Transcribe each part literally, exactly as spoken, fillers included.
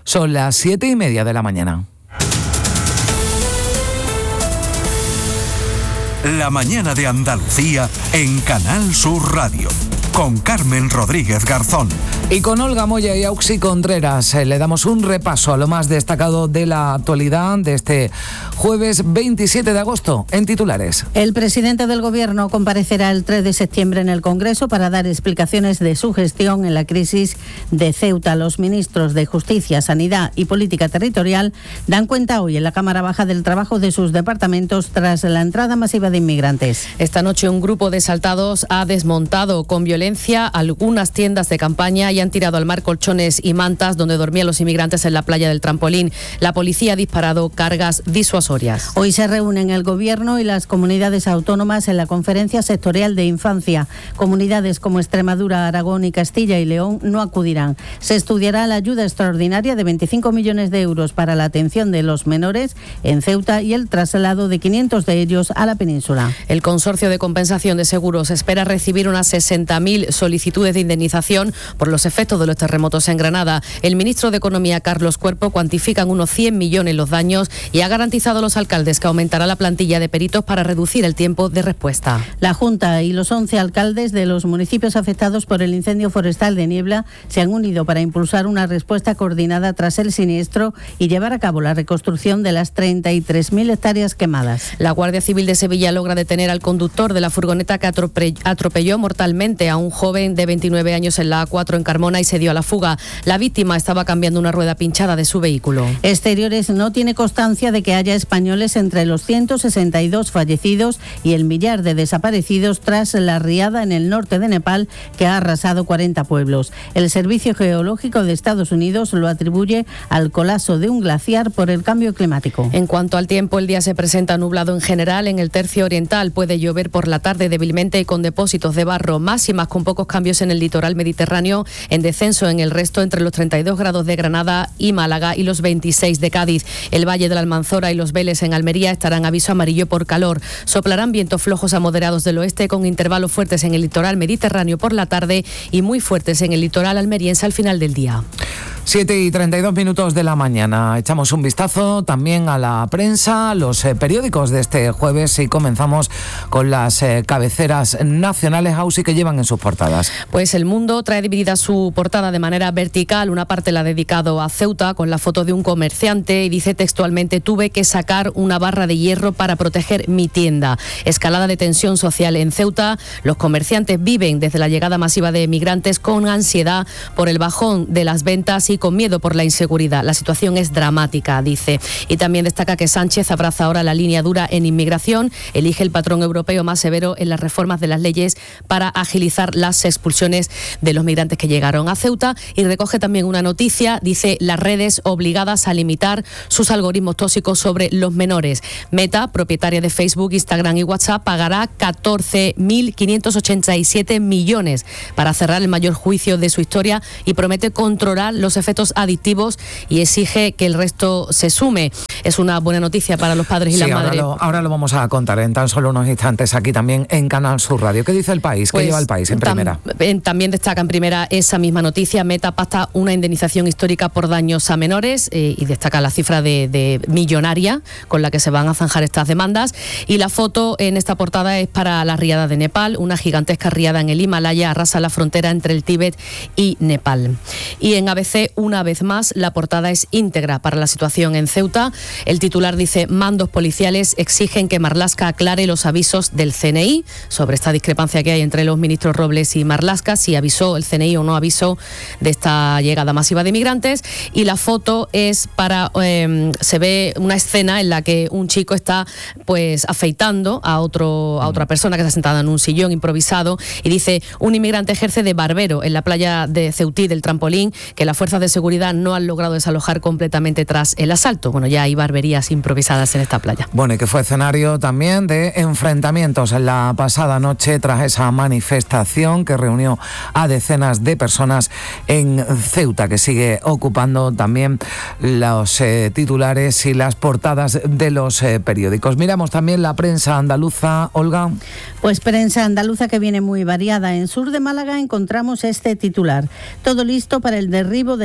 Son las siete y media de la mañana. La mañana de Andalucía en Canal Sur Radio. Con Carmen Rodríguez Garzón. Y con Olga Moya y Auxi Contreras eh, le damos un repaso a lo más destacado de la actualidad de este jueves veintisiete de agosto en titulares. El presidente del Gobierno comparecerá el tres de septiembre en el Congreso para dar explicaciones de su gestión en la crisis de Ceuta. Los ministros de Justicia, Sanidad y Política Territorial dan cuenta hoy en la Cámara Baja del trabajo de sus departamentos tras la entrada masiva de inmigrantes. Esta noche un grupo de exaltados ha desmontado con violencia algunas tiendas de campaña y han tirado al mar colchones y mantas donde dormían los inmigrantes en la playa del Trampolín. La policía ha disparado cargas disuasorias. Hoy se reúnen el Gobierno y las comunidades autónomas en la Conferencia Sectorial de Infancia. Comunidades como Extremadura, Aragón y Castilla y León no acudirán. Se estudiará la ayuda extraordinaria de veinticinco millones de euros para la atención de los menores en Ceuta y el traslado de quinientos de ellos a la península. El Consorcio de Compensación de Seguros espera recibir unas sesenta mil solicitudes de indemnización por los efectos de los terremotos en Granada. El ministro de Economía, Carlos Cuerpo, cuantifica en unos cien millones los daños y ha garantizado a los alcaldes que aumentará la plantilla de peritos para reducir el tiempo de respuesta. La Junta y los once alcaldes de los municipios afectados por el incendio forestal de Niebla se han unido para impulsar una respuesta coordinada tras el siniestro y llevar a cabo la reconstrucción de las treinta y tres mil hectáreas quemadas. La Guardia Civil de Sevilla logra detener al conductor de la furgoneta que atropelló mortalmente a un joven de veintinueve años en la A cuatro en Carmona y se dio a la fuga. La víctima estaba cambiando una rueda pinchada de su vehículo. Exteriores no tiene constancia de que haya españoles entre los ciento sesenta y dos fallecidos y el millar de desaparecidos tras la riada en el norte de Nepal que ha arrasado cuarenta pueblos. El Servicio Geológico de Estados Unidos lo atribuye al colapso de un glaciar por el cambio climático. En cuanto al tiempo, el día se presenta nublado en general. En el tercio oriental puede llover por la tarde débilmente y con depósitos de barro, máximas con pocos cambios en el litoral mediterráneo, en descenso en el resto entre los treinta y dos grados de Granada y Málaga y los veintiséis de Cádiz. El Valle de la Almanzora y los Vélez en Almería estarán aviso amarillo por calor. Soplarán vientos flojos a moderados del oeste con intervalos fuertes en el litoral mediterráneo por la tarde y muy fuertes en el litoral almeriense al final del día. siete y treinta y dos minutos de la mañana. Echamos un vistazo también a la prensa, los eh, periódicos de este jueves y comenzamos con las eh, cabeceras nacionales, Ausi, que llevan en sus portadas. Pues El Mundo trae dividida su portada de manera vertical. Una parte la ha dedicado a Ceuta con la foto de un comerciante y dice textualmente: tuve que sacar una barra de hierro para proteger mi tienda. Escalada de tensión social en Ceuta. Los comerciantes viven desde la llegada masiva de migrantes con ansiedad por el bajón de las ventas y con miedo por la inseguridad. La situación es dramática, dice. Y también destaca que Sánchez abraza ahora la línea dura en inmigración, elige el patrón europeo más severo en las reformas de las leyes para agilizar las expulsiones de los migrantes que llegaron a Ceuta y recoge también una noticia, dice: las redes obligadas a limitar sus algoritmos tóxicos sobre los menores. Meta, propietaria de Facebook, Instagram y WhatsApp, pagará catorce mil quinientos ochenta y siete millones para cerrar el mayor juicio de su historia y promete controlar los efectos adictivos y exige que el resto se sume. Es una buena noticia para los padres y sí, las ahora madres. Lo, ahora lo vamos a contar en tan solo unos instantes aquí también en Canal Sur Radio. ¿Qué dice El País? ¿Qué Pues, lleva El País en tam, primera? En, también destaca en primera esa misma noticia. Meta pacta una indemnización histórica por daños a menores eh, y destaca la cifra de, de millonaria con la que se van a zanjar estas demandas. Y la foto en esta portada es para la riada de Nepal. Una gigantesca riada en el Himalaya arrasa la frontera entre el Tíbet y Nepal. Y en A B C, una vez más, la portada es íntegra para la situación en Ceuta. El titular dice: mandos policiales exigen que Marlaska aclare los avisos del C N I sobre esta discrepancia que hay entre los ministros Robles y Marlaska, si avisó el C N I o no avisó de esta llegada masiva de migrantes. Y la foto es para, eh, se ve una escena en la que un chico está pues afeitando a, otro, a otra persona que está sentada en un sillón improvisado y dice: un inmigrante ejerce de barbero en la playa de Ceutí del Trampolín, que las fuerzas de seguridad no han logrado desalojar completamente tras el asalto. Bueno, ya hay barberías improvisadas en esta playa. Bueno, y que fue escenario también de enfrentamientos en la pasada noche tras esa manifestación que reunió a decenas de personas en Ceuta, que sigue ocupando también los eh, titulares y las portadas de los eh, periódicos. Miramos también la prensa andaluza, Olga. Pues prensa andaluza que viene muy variada. En Sur de Málaga encontramos este titular: todo listo para el derribo del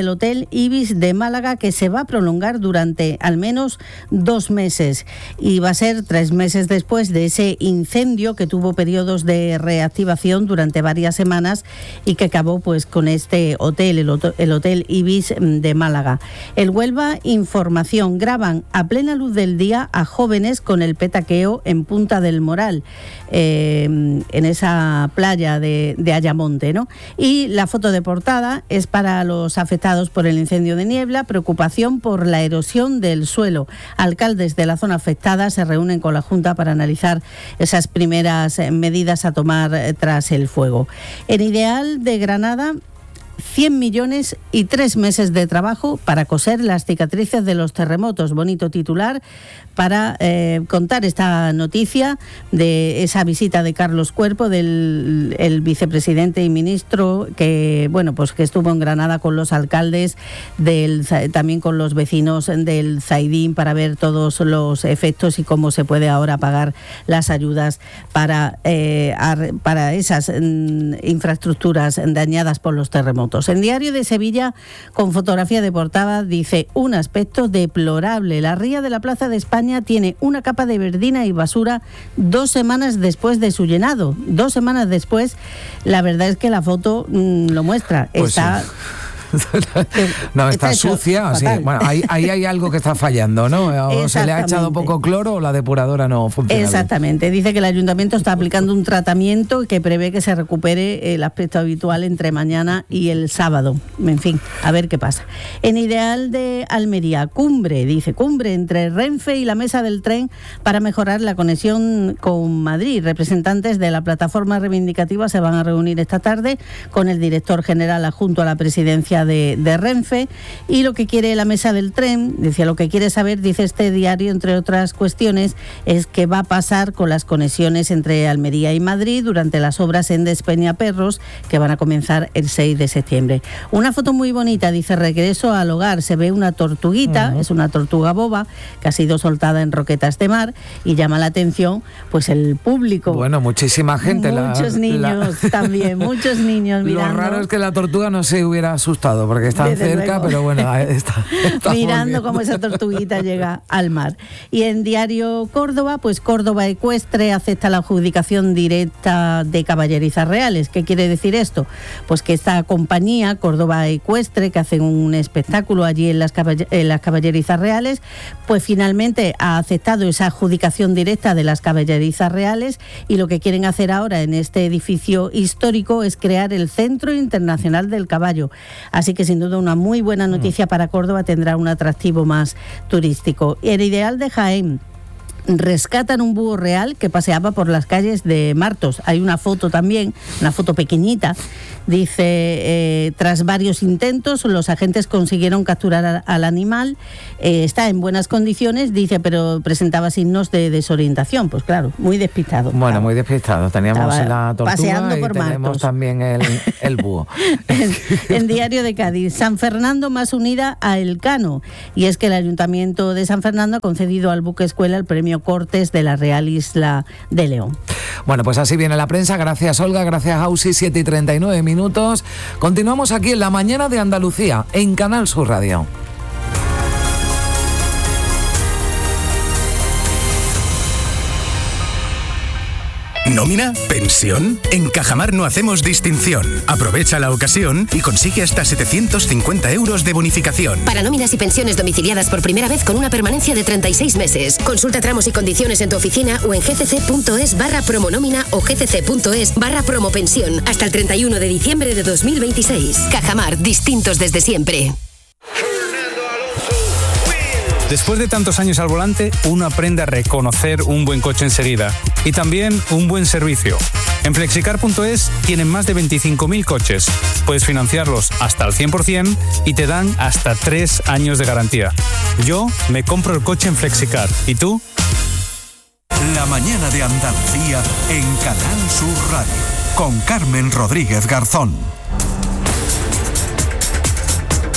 del Hotel Ibis de Málaga, que se va a prolongar durante al menos dos meses y va a ser tres meses después de ese incendio que tuvo periodos de reactivación durante varias semanas y que acabó pues con este hotel, el, hotel, el Hotel Ibis de Málaga. El Huelva Información: graban a plena luz del día a jóvenes con el petaqueo en Punta del Moral, eh, en esa playa de, de Ayamonte, ¿no? Y la foto de portada es para los afectados por el incendio de Niebla, preocupación por la erosión del suelo. Alcaldes de la zona afectada se reúnen con la Junta para analizar esas primeras medidas a tomar tras el fuego. En Ideal de Granada, cien millones y tres meses de trabajo para coser las cicatrices de los terremotos. Bonito titular para eh, contar esta noticia de esa visita de Carlos Cuerpo, del el vicepresidente y ministro, que bueno pues que estuvo en Granada con los alcaldes, del, también con los vecinos del Zaidín, para ver todos los efectos y cómo se puede ahora pagar las ayudas para, eh, ar, para esas mm, infraestructuras dañadas por los terremotos. En Diario de Sevilla, con fotografía de portada, dice: un aspecto deplorable. La ría de la Plaza de España tiene una capa de verdina y basura dos semanas después de su llenado. Dos semanas después, la verdad es que la foto mmm, lo muestra. Pues está... Sí. No, está, está sucia, sí. Bueno, ahí, ahí hay algo que está fallando, ¿no? O se le ha echado poco cloro o la depuradora no funciona. Exactamente. Bien. Dice que el ayuntamiento está aplicando un tratamiento que prevé que se recupere el aspecto habitual entre mañana y el sábado. En fin, a ver qué pasa. En Ideal de Almería, cumbre, dice, cumbre entre Renfe y la mesa del tren para mejorar la conexión con Madrid. Representantes de la plataforma reivindicativa se van a reunir esta tarde con el director general adjunto a la presidencia De, de Renfe, y lo que quiere la mesa del tren, decía, lo que quiere saber, dice este diario, entre otras cuestiones, es qué va a pasar con las conexiones entre Almería y Madrid durante las obras en Despeñaperros, que van a comenzar el seis de septiembre. Una foto muy bonita, dice, regreso al hogar, se ve una tortuguita, uh-huh. es una tortuga boba que ha sido soltada en Roquetas de Mar y llama la atención pues el público. Bueno, muchísima gente. Muchos la, niños la... también, muchos niños mirando. Lo raro es que la tortuga no se hubiera asustado porque están Desde cerca, luego. Pero bueno, está, está mirando cómo esa tortuguita llega al mar. Y en Diario Córdoba, pues Córdoba Ecuestre acepta la adjudicación directa de caballerizas reales. ¿Qué quiere decir esto? Pues que esta compañía, Córdoba Ecuestre, que hacen un espectáculo allí en las, caball- en las caballerizas reales, pues finalmente ha aceptado esa adjudicación directa de las caballerizas reales, y lo que quieren hacer ahora en este edificio histórico es crear el Centro Internacional del Caballo. Así que sin duda una muy buena noticia para Córdoba, tendrá un atractivo más turístico. Y el Ideal de Jaén: rescatan un búho real que paseaba por las calles de Martos. Hay una foto también, una foto pequeñita. Dice, eh, tras varios intentos, los agentes consiguieron capturar a, al animal. Eh, está en buenas condiciones, dice, pero presentaba signos de desorientación. Pues claro, muy despistado. Bueno, estaba. muy despistado. Teníamos la tortuga y por tenemos Martos. También el, el búho. en, en Diario de Cádiz, San Fernando más unida a Elcano. Y es que el Ayuntamiento de San Fernando ha concedido al buque escuela el premio Cortes de la Real Isla de León. Bueno, pues así viene la prensa. Gracias, Olga. Gracias, Ausi. siete y treinta y nueve minutos. Continuamos aquí en La Mañana de Andalucía, en Canal Sur Radio. ¿Nómina? ¿Pensión? En Cajamar no hacemos distinción. Aprovecha la ocasión y consigue hasta setecientos cincuenta euros de bonificación. Para nóminas y pensiones domiciliadas por primera vez con una permanencia de treinta y seis meses. Consulta tramos y condiciones en tu oficina o en gcc.es barra promonómina o gcc.es barra promopensión hasta el treinta y uno de diciembre de dos mil veintiséis. Cajamar, distintos desde siempre. Después de tantos años al volante, uno aprende a reconocer un buen coche enseguida y también un buen servicio. En flexicar punto es tienen más de veinticinco mil coches. Puedes financiarlos hasta el cien por ciento y te dan hasta tres años de garantía. Yo me compro el coche en Flexicar. ¿Y tú? La Mañana de Andalucía en Canal Sur Radio con Carmen Rodríguez Garzón.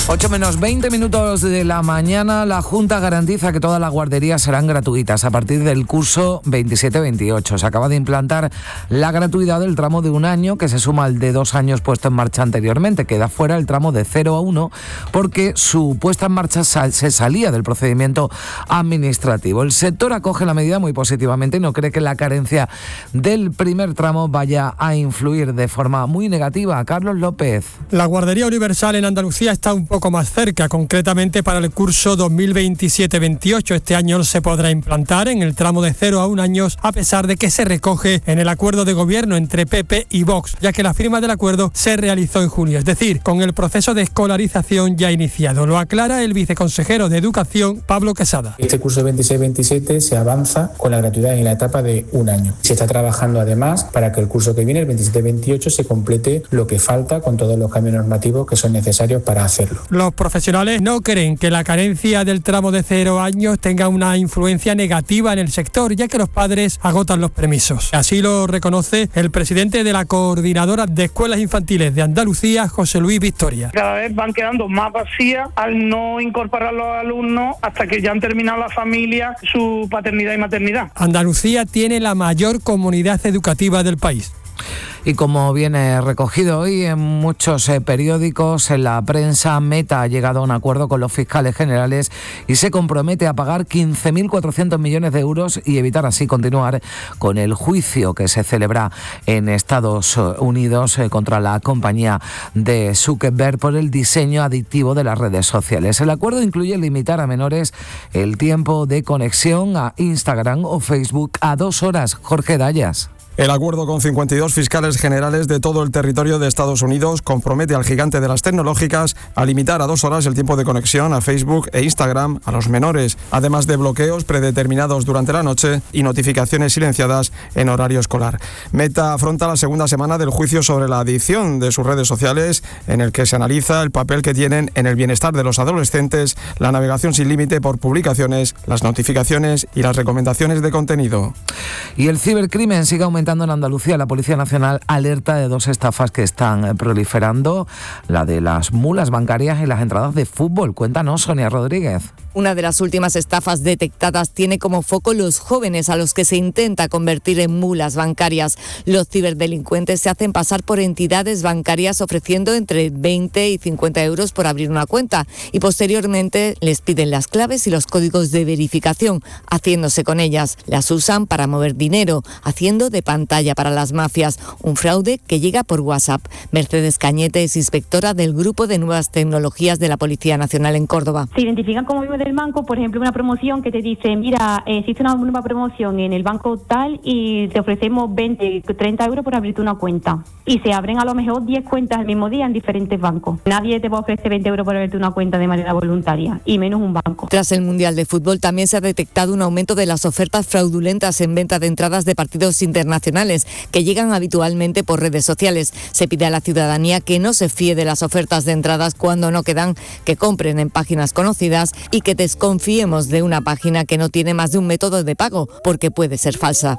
ocho menos veinte minutos de la mañana, la Junta garantiza que todas las guarderías serán gratuitas a partir del curso veintisiete veintiocho. Se acaba de implantar la gratuidad del tramo de un año, que se suma al de dos años puesto en marcha anteriormente. Queda fuera el tramo de cero a uno porque su puesta en marcha sal- se salía del procedimiento administrativo. El sector acoge la medida muy positivamente y no cree que la carencia del primer tramo vaya a influir de forma muy negativa. Carlos López. La guardería universal en Andalucía está un poco más cerca, concretamente para el curso dos mil veintisiete veintiocho. Este año se podrá implantar en el tramo de cero a un año, a pesar de que se recoge en el acuerdo de gobierno entre P P y Vox, ya que la firma del acuerdo se realizó en junio, es decir, con el proceso de escolarización ya iniciado. Lo aclara el viceconsejero de Educación, Pablo Quesada. Este curso veintiséis veintisiete se avanza con la gratuidad en la etapa de un año. Se está trabajando además para que el curso que viene, el veintisiete veintiocho, se complete lo que falta con todos los cambios normativos que son necesarios para hacerlo. Los profesionales no creen que la carencia del tramo de cero años tenga una influencia negativa en el sector, ya que los padres agotan los permisos. Así lo reconoce el presidente de la Coordinadora de Escuelas Infantiles de Andalucía, José Luis Victoria. Cada vez van quedando más vacías al no incorporar a los alumnos hasta que ya han terminado las familias su paternidad y maternidad. Andalucía tiene la mayor comunidad educativa del país. Y como viene recogido hoy en muchos eh, periódicos, en la prensa, Meta ha llegado a un acuerdo con los fiscales generales y se compromete a pagar quince mil cuatrocientos millones de euros y evitar así continuar con el juicio que se celebra en Estados Unidos eh, contra la compañía de Zuckerberg por el diseño adictivo de las redes sociales. El acuerdo incluye limitar a menores el tiempo de conexión a Instagram o Facebook a dos horas. Jorge Dayas. El acuerdo con cincuenta y dos fiscales generales de todo el territorio de Estados Unidos compromete al gigante de las tecnológicas a limitar a dos horas el tiempo de conexión a Facebook e Instagram a los menores, además de bloqueos predeterminados durante la noche y notificaciones silenciadas en horario escolar. Meta afronta la segunda semana del juicio sobre la adicción de sus redes sociales, en el que se analiza el papel que tienen en el bienestar de los adolescentes, la navegación sin límite por publicaciones, las notificaciones y las recomendaciones de contenido. Y el cibercrimen sigue aumentando en Andalucía. La Policía Nacional alerta de dos estafas que están proliferando, la de las mulas bancarias y las entradas de fútbol. Cuéntanos, Sonia Rodríguez. Una de las últimas estafas detectadas tiene como foco los jóvenes a los que se intenta convertir en mulas bancarias. Los ciberdelincuentes se hacen pasar por entidades bancarias ofreciendo entre veinte y cincuenta euros por abrir una cuenta y posteriormente les piden las claves y los códigos de verificación, haciéndose con ellas. Las usan para mover dinero, haciendo de pantalla para las mafias, un fraude que llega por WhatsApp. Mercedes Cañete es inspectora del Grupo de Nuevas Tecnologías de la Policía Nacional en Córdoba. Se identifican como del banco, por ejemplo, una promoción que te dice, mira, existe una nueva promoción en el banco tal y te ofrecemos veinte, treinta euros por abrirte una cuenta. Y se abren a lo mejor diez cuentas el mismo día en diferentes bancos. Nadie te va a ofrecer veinte euros por abrirte una cuenta de manera voluntaria, y menos un banco. Tras el Mundial de Fútbol también se ha detectado un aumento de las ofertas fraudulentas en venta de entradas de partidos internacionales que llegan habitualmente por redes sociales. Se pide a la ciudadanía que no se fíe de las ofertas de entradas cuando no quedan, que compren en páginas conocidas y que desconfiemos de una página que no tiene más de un método de pago, porque puede ser falsa.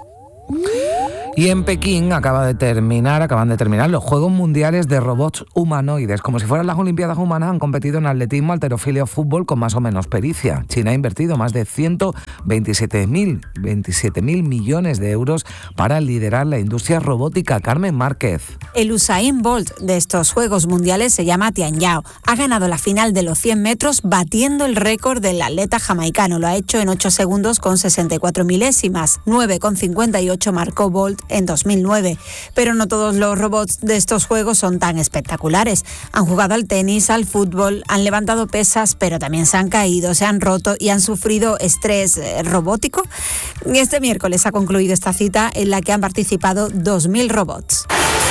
Y en Pekín acaba de terminar, acaban de terminar los Juegos Mundiales de Robots Humanoides. Como si fueran las Olimpiadas Humanas, han competido en atletismo, halterofilia o fútbol con más o menos pericia. China ha invertido más de ciento veintisiete mil millones de euros para liderar la industria robótica. Carmen Márquez. El Usain Bolt de estos Juegos Mundiales se llama Tian Yao. Ha ganado la final de los cien metros batiendo el récord del atleta jamaicano. Lo ha hecho en ocho segundos con sesenta y cuatro milésimas. nueve con cincuenta y ocho marcó Bolt en dos mil nueve. Pero no todos los robots de estos juegos son tan espectaculares. Han jugado al tenis, al fútbol, han levantado pesas, pero también se han caído, se han roto y han sufrido estrés eh, robótico. Y este miércoles ha concluido esta cita en la que han participado dos mil robots.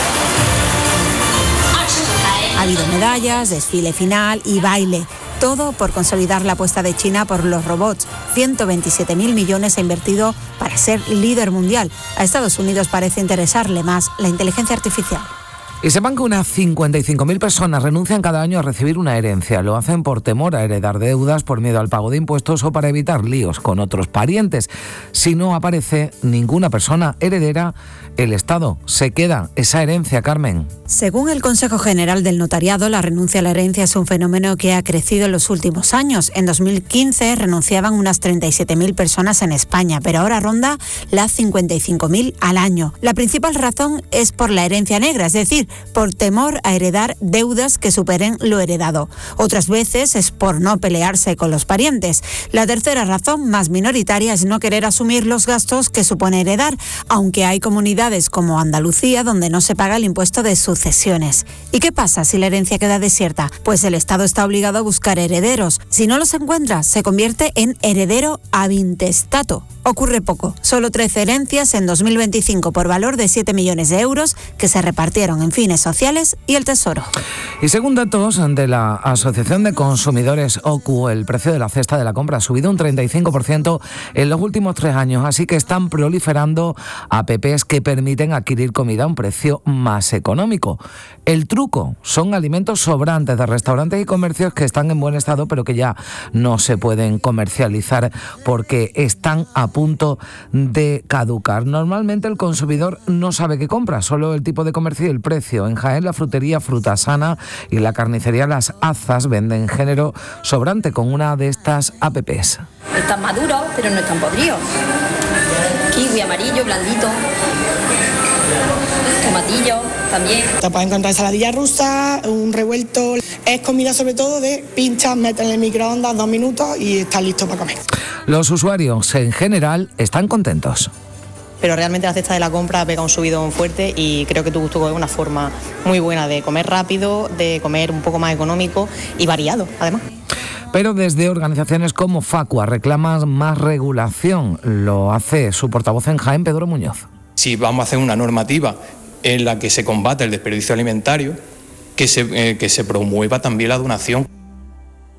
Ha habido medallas, desfile final y baile. Todo por consolidar la apuesta de China por los robots. ciento veintisiete mil millones ha invertido para ser líder mundial. A Estados Unidos parece interesarle más la inteligencia artificial. Y sepan que unas cincuenta y cinco mil personas renuncian cada año a recibir una herencia. Lo hacen por temor a heredar deudas, por miedo al pago de impuestos o para evitar líos con otros parientes. Si no aparece ninguna persona heredera, el Estado se queda esa herencia, Carmen. Según el Consejo General del Notariado, la renuncia a la herencia es un fenómeno que ha crecido en los últimos años. En dos mil quince renunciaban unas treinta y siete mil personas en España, pero ahora ronda las cincuenta y cinco mil al año. La principal razón es por la herencia negra, es decir, por temor a heredar deudas que superen lo heredado. Otras veces es por no pelearse con los parientes. La tercera razón, más minoritaria, es no querer asumir los gastos que supone heredar, aunque hay comunidades como Andalucía donde no se paga el impuesto de sucesiones. ¿Y qué pasa si la herencia queda desierta? Pues el Estado está obligado a buscar herederos. Si no los encuentra, se convierte en heredero ab intestato. Ocurre poco, solo trece herencias en dos mil veinticinco por valor de siete millones de euros que se repartieron en fines sociales y el Tesoro. Y según datos de la Asociación de Consumidores O C U, el precio de la cesta de la compra ha subido un treinta y cinco por ciento en los últimos tres años, así que están proliferando apps que permiten adquirir comida a un precio más económico. El truco son alimentos sobrantes de restaurantes y comercios que están en buen estado pero que ya no se pueden comercializar porque están a punto de caducar. Normalmente el consumidor no sabe qué compra, solo el tipo de comercio y el precio. En Jaén, la frutería Frutasana y la carnicería Las Azas venden género sobrante con una de estas apps. Están maduros, pero no están podridos. Kiwi amarillo, blandito. Tomatillo también. Te puedes encontrar ensaladilla rusa, un revuelto. Es comida sobre todo de pinchas, metes en el microondas dos minutos y estás listo para comer. Los usuarios en general están contentos. Pero realmente la cesta de la compra pega un subidón fuerte y creo que Tu Gusto es una forma muy buena de comer rápido, de comer un poco más económico y variado, además. Pero desde organizaciones como Facua reclaman más regulación. Lo hace su portavoz en Jaén, Pedro Muñoz. Si vamos a hacer una normativa en la que se combate el desperdicio alimentario, que se, eh, que se promueva también la donación.